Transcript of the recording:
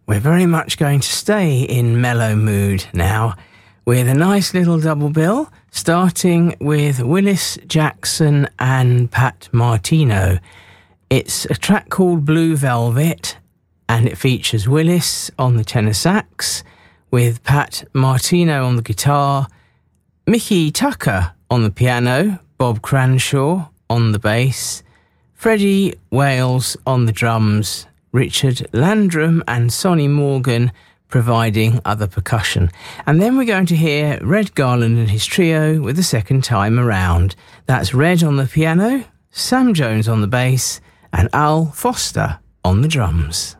we're very much going to stay in mellow mood now with a nice little double bill, starting with Willis Jackson and Pat Martino. It's a track called Blue Velvet, and it features Willis on the tenor sax, with Pat Martino on the guitar, Mickey Tucker on the piano, Bob Cranshaw on the bass, Freddie Wales on the drums, Richard Landrum and Sonny Morgan providing other percussion. And then we're going to hear Red Garland and his trio with the second time around. That's Red on the piano, Sam Jones on the bass, and Al Foster on the drums.